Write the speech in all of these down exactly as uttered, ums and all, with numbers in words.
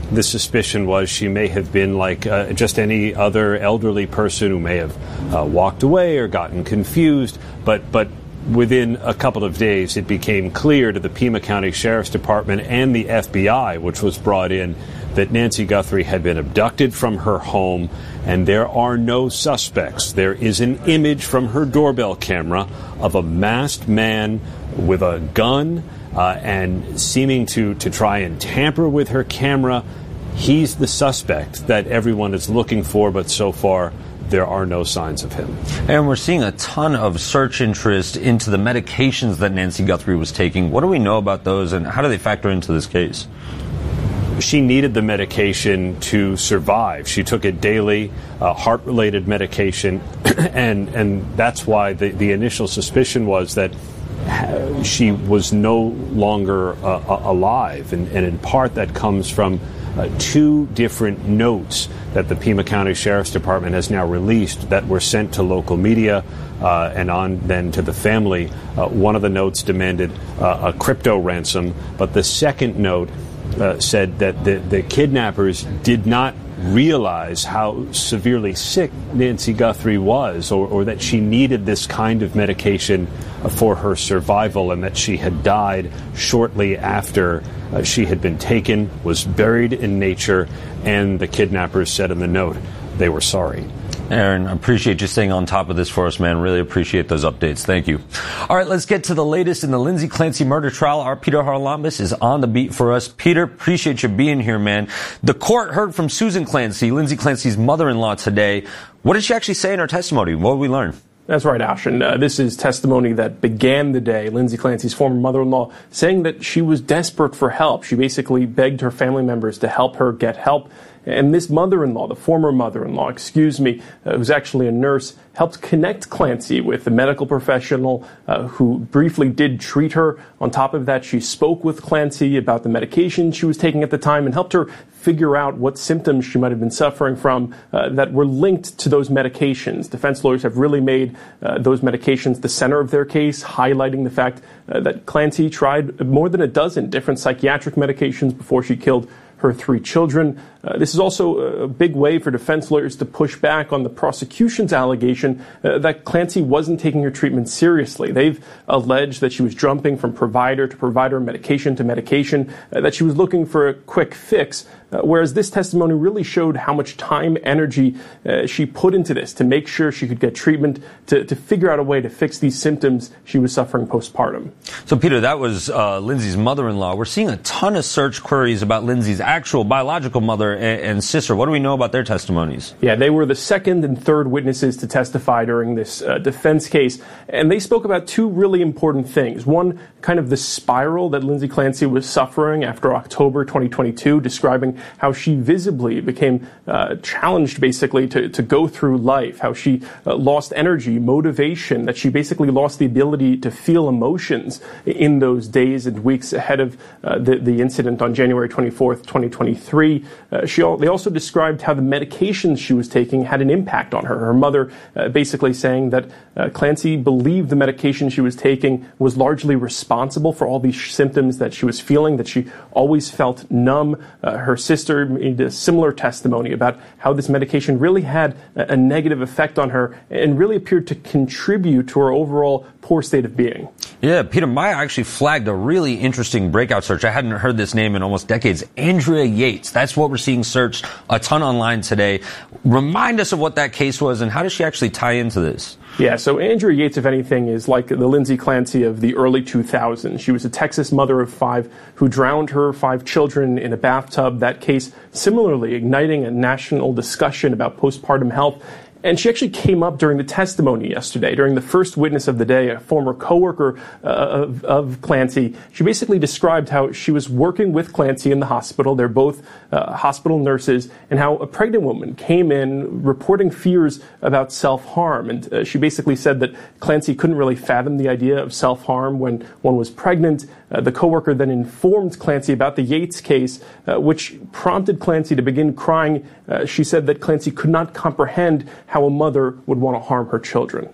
the suspicion was she may have been like uh, just any other elderly person who may have uh, walked away or gotten confused. But but within a couple of days, it became clear to the Pima County Sheriff's Department and the F B I, which was brought in, that Nancy Guthrie had been abducted from her home, and there are no suspects. There is an image from her doorbell camera of a masked man with a gun uh, and seeming to, to try and tamper with her camera. He's the suspect that everyone is looking for, but so far there are no signs of him. And we're seeing a ton of search interest into the medications that Nancy Guthrie was taking. What do we know about those, and how do they factor into this case? She needed the medication to survive. She took it daily, uh, heart-related medication, and and that's why the, the initial suspicion was that she was no longer uh, alive. And, and in part that comes from uh, two different notes that the Pima County Sheriff's Department has now released that were sent to local media uh, and on then to the family. Uh, one of the notes demanded uh, a crypto ransom, but the second note Uh, said that the, the kidnappers did not realize how severely sick Nancy Guthrie was, or, or that she needed this kind of medication for her survival, and that she had died shortly after uh, she had been taken, was buried in nature, and the kidnappers said in the note they were sorry. Aaron, I appreciate you staying on top of this for us, man. Really appreciate those updates. Thank you. All right, let's get to the latest in the Lindsay Clancy murder trial. Our Peter Haralambous is on the beat for us. Peter, appreciate you being here, man. The court heard from Susan Clancy, Lindsay Clancy's mother-in-law, today. What did she actually say in her testimony? What did we learn? That's right, Ashton. Uh, this is testimony that began the day. Lindsay Clancy's former mother-in-law saying that she was desperate for help. She basically begged her family members to help her get help. And this mother-in-law, the former mother-in-law, excuse me, uh, who's actually a nurse, helped connect Clancy with the medical professional uh, who briefly did treat her. On top of that, she spoke with Clancy about the medication she was taking at the time and helped her figure out what symptoms she might have been suffering from uh, that were linked to those medications. Defense lawyers have really made uh, those medications the center of their case, highlighting the fact uh, that Clancy tried more than a dozen different psychiatric medications before she killed her three children. Uh, this is also a big way for defense lawyers to push back on the prosecution's allegation uh, that Clancy wasn't taking her treatment seriously. They've alleged that she was jumping from provider to provider, medication to medication, uh, that she was looking for a quick fix, uh, whereas this testimony really showed how much time, energy uh, she put into this to make sure she could get treatment, to, to figure out a way to fix these symptoms she was suffering postpartum. So, Peter, that was uh, Lindsay's mother-in-law. We're seeing a ton of search queries about Lindsay's actual biological mother and, and sister. What do we know about their testimonies? Yeah, they were the second and third witnesses to testify during this uh, defense case, and they spoke about two really important things. One, kind of the spiral that Lindsay Clancy was suffering after October twenty twenty-two, describing how she visibly became uh, challenged, basically, to, to go through life, how she uh, lost energy, motivation, that she basically lost the ability to feel emotions in those days and weeks ahead of uh, the, the incident on January twenty-fourth, twenty twenty-three. Uh, she, they also described how the medications she was taking had an impact on her. Her mother uh, basically saying that uh, Clancy believed the medication she was taking was largely responsible for all these symptoms that she was feeling, that she always felt numb. Uh, her sister made a similar testimony about how this medication really had a, a negative effect on her and really appeared to contribute to her overall poor state of being. Yeah, Peter, Maya actually flagged a really interesting breakout search. I hadn't heard this name in almost decades. Andrea Yates. That's what we're seeing searched a ton online today. Remind us of what that case was, and how does she actually tie into this? Yeah, so Andrea Yates, if anything, is like the Lindsay Clancy of the early two thousands. She was a Texas mother of five who drowned her five children in a bathtub. That case similarly igniting a national discussion about postpartum health. And she actually came up during the testimony yesterday, during the first witness of the day, a former coworker uh, of, of Clancy. She basically described how she was working with Clancy in the hospital. They're both uh, hospital nurses, and how a pregnant woman came in reporting fears about self-harm. And uh, she basically said that Clancy couldn't really fathom the idea of self-harm when one was pregnant. Uh, the coworker then informed Clancy about the Yates case, uh, which prompted Clancy to begin crying. Uh, she said that Clancy could not comprehend how a mother would want to harm her children.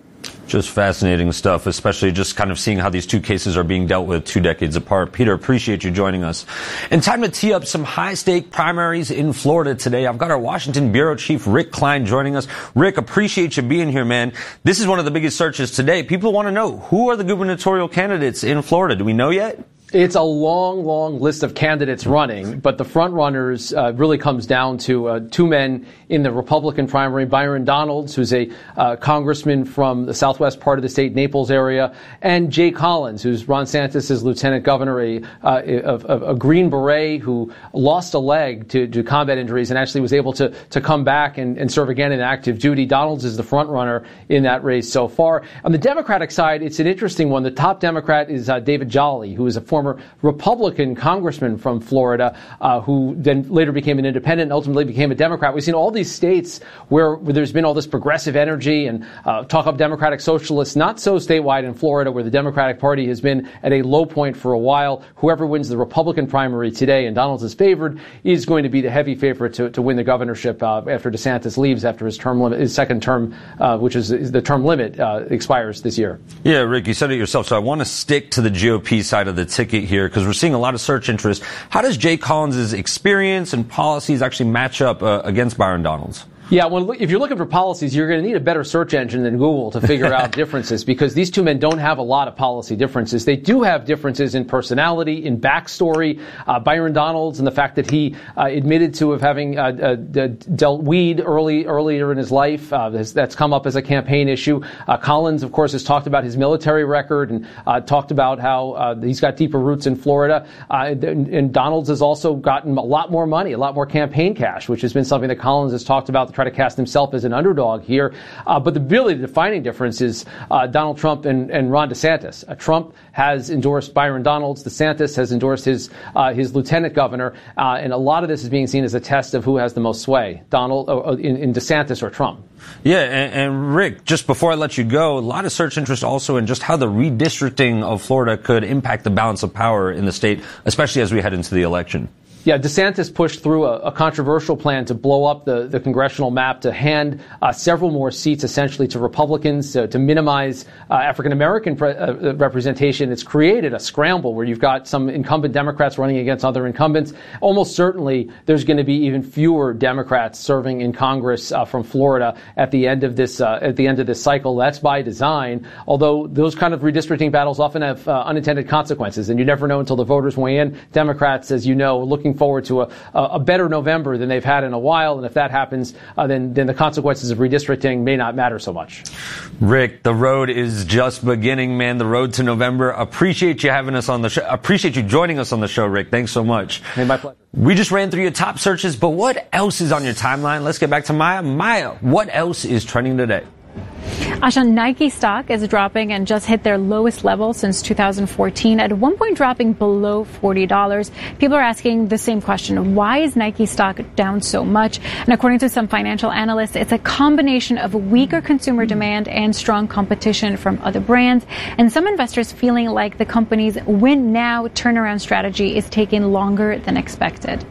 Just fascinating stuff, especially just kind of seeing how these two cases are being dealt with two decades apart. Peter, appreciate you joining us. And time to tee up some high-stake primaries in Florida today. I've got our Washington Bureau Chief, Rick Klein, joining us. Rick, appreciate you being here, man. This is one of the biggest searches today. People want to know, who are the gubernatorial candidates in Florida? Do we know yet? It's a long, long list of candidates running, but the front runners uh, really comes down to uh, two men in the Republican primary, Byron Donalds, who's a uh, congressman from the southwest part of the state, Naples area, and Jay Collins, who's Ron Santos' lieutenant governor, a, uh, a, a Green Beret who lost a leg to, to combat injuries and actually was able to, to come back and, and serve again in active duty. Donalds is the front runner in that race so far. On the Democratic side, it's an interesting one. The top Democrat is uh, David Jolly, who is a former Republican congressman from Florida, uh, who then later became an independent and ultimately became a Democrat. We've seen all these states where, where there's been all this progressive energy and uh, talk of Democratic socialists, not so statewide in Florida, where the Democratic Party has been at a low point for a while. Whoever wins the Republican primary today, and Donalds is favored, is going to be the heavy favorite to, to win the governorship uh, after DeSantis leaves after his term limit, his second term, uh, which is, is the term limit, uh, expires this year. Yeah, Rick, you said it yourself, so I want to stick to the G O P side of the ticket here, because we're seeing a lot of search interest. How does Jay Collins' experience and policies actually match up uh, against Byron Donalds? Yeah, well, if you're looking for policies, you're going to need a better search engine than Google to figure out differences, because these two men don't have a lot of policy differences. They do have differences in personality, in backstory. Uh, Byron Donalds and the fact that he uh, admitted to have having uh, uh, dealt weed early earlier in his life. Uh, that's come up as a campaign issue. Uh, Collins, of course, has talked about his military record and uh, talked about how uh, he's got deeper roots in Florida. Uh, and, and Donalds has also gotten a lot more money, a lot more campaign cash, which has been something that Collins has talked about to try to cast himself as an underdog here. Uh, but the really the defining difference is uh, Donald Trump and, and Ron DeSantis. Uh, Trump has endorsed Byron Donalds. DeSantis has endorsed his uh, his lieutenant governor. Uh, and a lot of this is being seen as a test of who has the most sway, Donald uh, in, in DeSantis or Trump. Yeah, and, and Rick, just before I let you go, a lot of search interest also in just how the redistricting of Florida could impact the balance of power in the state, especially as we head into the election. Yeah, DeSantis pushed through a, a controversial plan to blow up the, the congressional map, to hand uh, several more seats essentially to Republicans, to, to minimize uh, African-American pre- uh, representation. It's created a scramble where you've got some incumbent Democrats running against other incumbents. Almost certainly there's going to be even fewer Democrats serving in Congress uh, from Florida at the end of this uh, at the end of this cycle. That's by design, although those kind of redistricting battles often have uh, unintended consequences, and you never know until the voters weigh in. Democrats, as you know, looking forward to a, a better November than they've had in a while. And if that happens, uh, then, then the consequences of redistricting may not matter so much. Rick, the road is just beginning, man. The road to November. Appreciate you having us on the show. Appreciate you joining us on the show, Rick. Thanks so much. Hey, my pleasure. We just ran through your top searches, but what else is on your timeline? Let's get back to Maya. Maya, what else is trending today? Asha, Nike stock is dropping and just hit their lowest level since two thousand fourteen, at one point dropping below forty dollars. People are asking the same question. Why is Nike stock down so much? And according to some financial analysts, it's a combination of weaker consumer demand and strong competition from other brands, and some investors feeling like the company's win now turnaround strategy is taking longer than expected.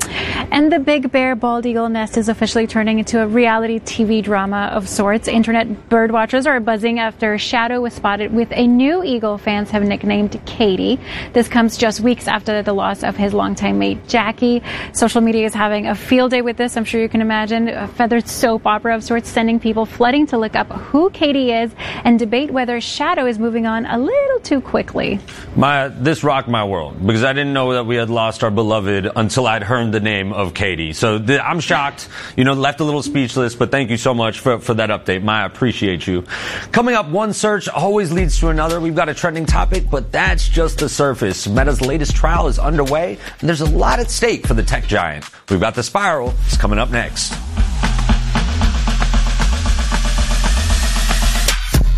And the Big Bear Bald Eagle nest is officially turning into a reality T V drama of sorts. Internet bird watchers are buzzing after Shadow was spotted with a new eagle fans have nicknamed Katie. This comes just weeks after the loss of his longtime mate, Jackie. Social media is having a field day with this, I'm sure you can imagine. A feathered soap opera of sorts, sending people flooding to look up who Katie is and debate whether Shadow is moving on a little too quickly. Maya, this rocked my world, because I didn't know that we had lost our beloved until I'd heard the name of Katie. So th- I'm shocked, you know, left a little speechless, but thank you so much for, for that update. Maya, appreciate you. Coming up, one search always leads to another. We've got a trending topic, but that's just the surface. Meta's latest trial is underway, and there's a lot at stake for the tech giant. We've got The Spiral. It's coming up next.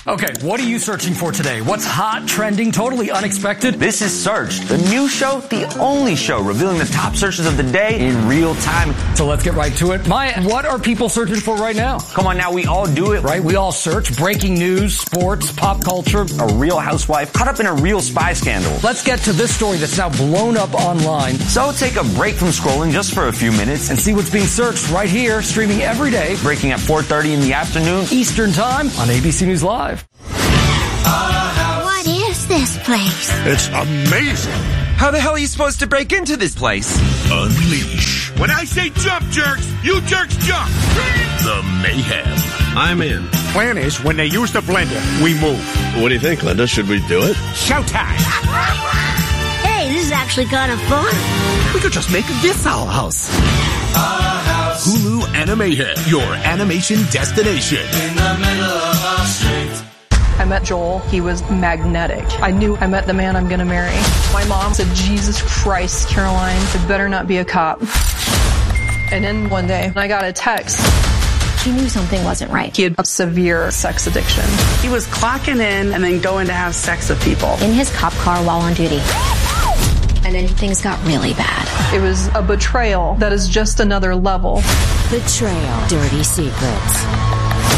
Okay, what are you searching for today? What's hot, trending, totally unexpected? This is Search, the new show, the only show revealing the top searches of the day in real time. So let's get right to it. Maya, what are people searching for right now? Come on now, we all do it. Right, we all search breaking news, sports, pop culture. A real housewife caught up in a real spy scandal. Let's get to this story that's now blown up online. So take a break from scrolling just for a few minutes and see what's being searched right here, streaming every day. Breaking at four thirty in the afternoon. Eastern Time on A B C News Live. What is this place? It's amazing. How the hell are you supposed to break into this place? Unleash. When I say jump, jerks, you jerks jump. The mayhem. I'm in. Plan is, when they use the blender, we move. What do you think, Linda? Should we do it? Showtime. Hey, this is actually kind of fun. We could just make this our house. Our house. Hulu Animahead, your animation destination. In the middle of our street. I met Joel. He was magnetic. I knew I met the man I'm going to marry. My mom said, Jesus Christ, Caroline, it better not be a cop. And then one day, I got a text. She knew something wasn't right. He had a severe sex addiction. He was clocking in and then going to have sex with people. In his cop car while on duty. And then things got really bad. It was a betrayal that is just another level. Betrayal. Dirty secrets.